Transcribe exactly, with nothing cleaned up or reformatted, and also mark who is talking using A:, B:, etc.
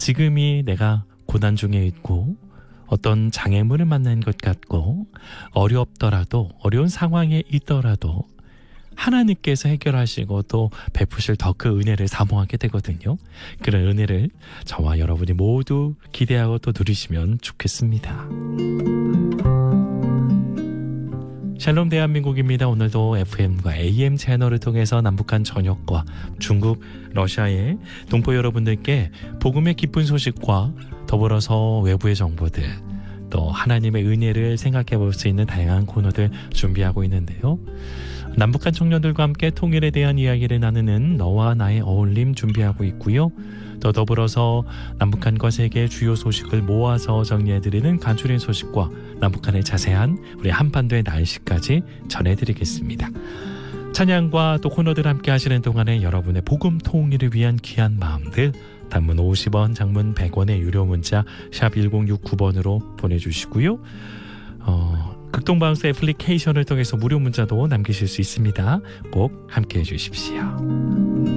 A: 지금이 내가 고난 중에 있고 어떤 장애물을 만난 것 같고 어렵더라도 어려운 상황에 있더라도 하나님께서 해결하시고 또 베푸실 더 그 은혜를 사모하게 되거든요. 그런 은혜를 저와 여러분이 모두 기대하고 또 누리시면 좋겠습니다. 샬롬 대한민국입니다. 오늘도 에프엠과 에이엠 채널을 통해서 남북한 전역과 중국, 러시아의 동포 여러분들께 복음의 기쁜 소식과 더불어서 외부의 정보들, 또 하나님의 은혜를 생각해 볼 수 있는 다양한 코너들 준비하고 있는데요. 남북한 청년들과 함께 통일에 대한 이야기를 나누는 너와 나의 어울림 준비하고 있고요. 더 더불어서 남북한과 세계의 주요 소식을 모아서 정리해드리는 간추린 소식과 남북한의 자세한 우리 한반도의 날씨까지 전해드리겠습니다. 찬양과 또 코너들 함께 하시는 동안에 여러분의 복음 통일을 위한 귀한 마음들 단문 오십 원, 장문 백 원의 유료 문자 샵 일공육구 번으로 보내주시고요. 어, 극동방송 애플리케이션을 통해서 무료 문자도 남기실 수 있습니다. 꼭 함께해 주십시오.